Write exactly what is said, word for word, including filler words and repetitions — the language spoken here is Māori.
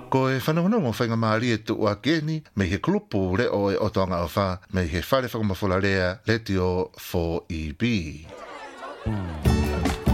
Ko e whanongonongo whainga maari e tu ua keni, me he kulupu le o e otoanga o wha, me he whare whakamawhularea le tio four E B.